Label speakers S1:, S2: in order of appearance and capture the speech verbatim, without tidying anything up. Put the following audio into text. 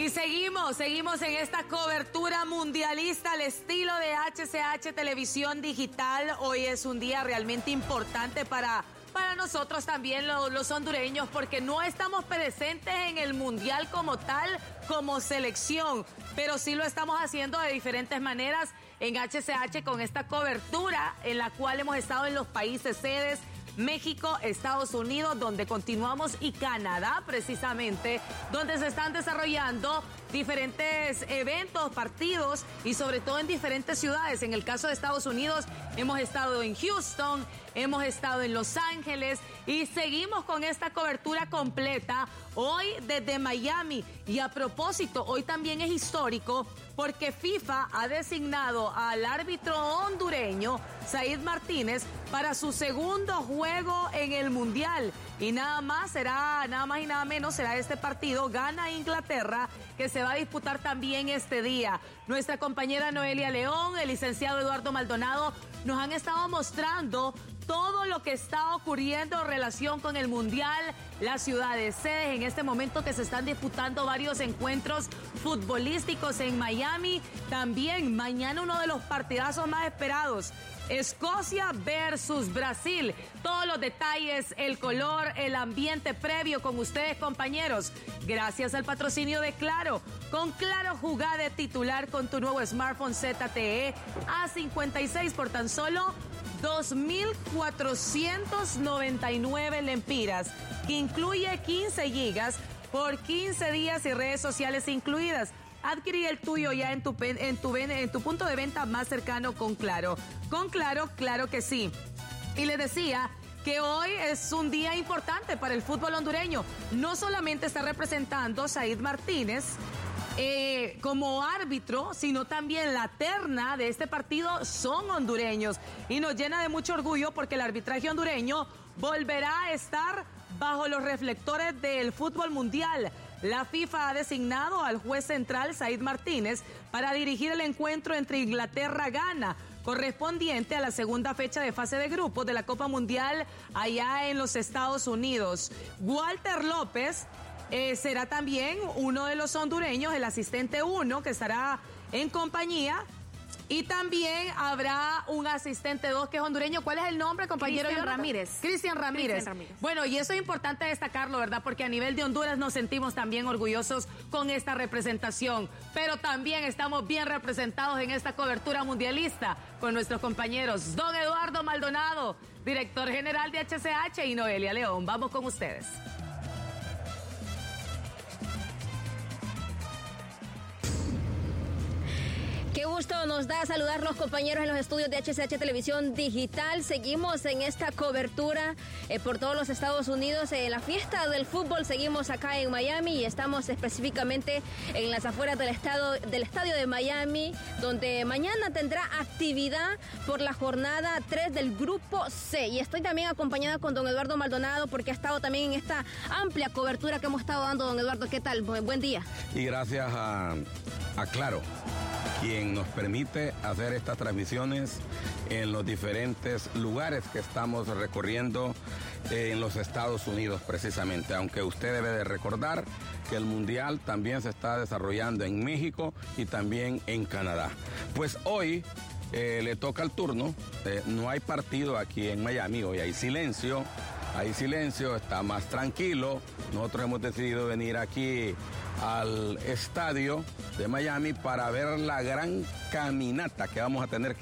S1: Y seguimos, seguimos en esta cobertura mundialista al estilo de H C H Televisión Digital. Hoy es un día realmente importante para, para nosotros también, los, los hondureños, porque no estamos presentes en el mundial como tal, como selección, pero sí lo estamos haciendo de diferentes maneras en H C H con esta cobertura en la cual hemos estado en los países sedes, México, Estados Unidos, donde continuamos, y Canadá, precisamente, donde se están desarrollando diferentes eventos, partidos, y sobre todo en diferentes ciudades. En el caso de Estados Unidos, hemos estado en Houston, hemos estado en Los Ángeles, y seguimos con esta cobertura completa hoy desde Miami. Y a propósito, hoy también es histórico porque FIFA ha designado al árbitro hondureño, Said Martínez, para su segundo juego en el Mundial. Y nada más será, nada más y nada menos será este partido, Ghana-Inglaterra, que se va a disputar también este día. Nuestra compañera Noelia León, el licenciado Eduardo Maldonado, nos han estado mostrando todo lo que está ocurriendo en relación con el Mundial, las ciudades sedes, en este momento que se están disputando varios encuentros futbolísticos en Miami. También mañana uno de los partidazos más esperados, Escocia versus Brasil. Todos los detalles, el color, el ambiente previo con ustedes, compañeros, gracias al patrocinio de Claro. Con Claro, jugá de titular con tu nuevo smartphone Z T E A cincuenta y seis por tan solo dos mil cuatrocientos noventa y nueve lempiras, que incluye quince gigas por quince días y redes sociales incluidas. Adquirí el tuyo ya en tu, en tu, en tu punto de venta más cercano con Claro. Con Claro, claro que sí. Y les decía que hoy es un día importante para el fútbol hondureño. No solamente está representando Said Martínez Eh, como árbitro, sino también la terna de este partido son hondureños, y nos llena de mucho orgullo porque el arbitraje hondureño volverá a estar bajo los reflectores del fútbol mundial. La FIFA ha designado al juez central Said Martínez para dirigir el encuentro entre Inglaterra-Ghana, correspondiente a la segunda fecha de fase de grupos de la Copa Mundial allá en los Estados Unidos. Walter López Eh, será también uno de los hondureños, el asistente uno, que estará en compañía. Y también habrá un asistente dos que es hondureño. ¿Cuál es el nombre, compañero?
S2: Cristian Ramírez.
S1: Cristian Ramírez.
S2: Ramírez.
S1: Bueno, y eso es importante destacarlo, ¿verdad? Porque a nivel de Honduras nos sentimos también orgullosos con esta representación. Pero también estamos bien representados en esta cobertura mundialista con nuestros compañeros Don Eduardo Maldonado, director general de H C H, y Noelia León. Vamos con ustedes.
S2: Qué gusto nos da saludar los compañeros en los estudios de H C H Televisión Digital. Seguimos en esta cobertura eh, por todos los Estados Unidos. En eh, la fiesta del fútbol seguimos acá en Miami y estamos específicamente en las afueras del, estado, del estadio de Miami, donde mañana tendrá actividad por la jornada tres del Grupo C. Y estoy también acompañada con don Eduardo Maldonado porque ha estado también en esta amplia cobertura que hemos estado dando. Don Eduardo, ¿qué tal? Buen día.
S3: Y gracias a, a Claro, quien nos permite hacer estas transmisiones en los diferentes lugares que estamos recorriendo en los Estados Unidos precisamente, aunque usted debe de recordar que el Mundial también se está desarrollando en México y también en Canadá. Pues hoy eh, le toca el turno, eh, no hay partido aquí en Miami, hoy hay silencio, hay silencio, está más tranquilo. Nosotros hemos decidido venir aquí al estadio de Miami para ver la gran caminata que vamos a tener